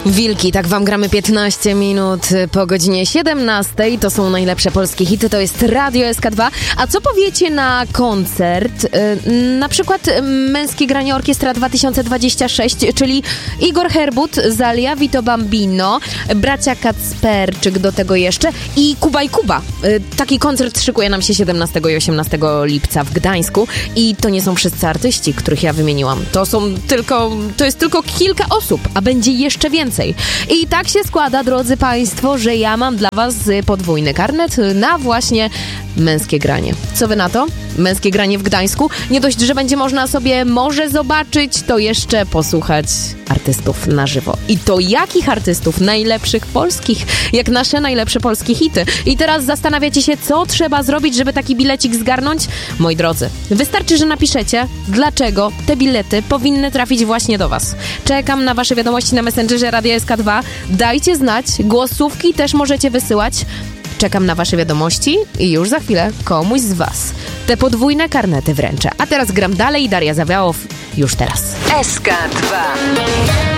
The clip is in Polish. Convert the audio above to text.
Wilki, tak wam gramy 15 minut po godzinie 17. To są najlepsze polskie hity, to jest Radio SK2. A co powiecie na koncert? Na przykład Męskie Granie Orkiestra 2026, czyli Igor Herbut, Zalia, Vito Bambino, bracia Kacperczyk do tego jeszcze i Kuba i Kuba. Taki koncert szykuje nam się 17 i 18 lipca w Gdańsku i to nie są wszyscy artyści, których ja wymieniłam. To jest tylko kilka osób, a będzie jeszcze więcej. I tak się składa, drodzy Państwo, że ja mam dla Was podwójny karnet na właśnie Męskie Granie. Co Wy na to? Męskie Granie w Gdańsku. Nie dość, że będzie można sobie może zobaczyć, to jeszcze posłuchać artystów na żywo. I to jakich artystów? Najlepszych polskich, jak nasze najlepsze polskie hity. I teraz zastanawiacie się, co trzeba zrobić, żeby taki bilecik zgarnąć? Moi drodzy, wystarczy, że napiszecie, dlaczego te bilety powinny trafić właśnie do Was. Czekam na Wasze wiadomości na Messengerze Radia SK2. Dajcie znać, głosówki też możecie wysyłać. Czekam na Wasze wiadomości i już za chwilę komuś z Was te podwójne karnety wręczę. A teraz gram dalej, Daria Zawiałow już teraz. SK2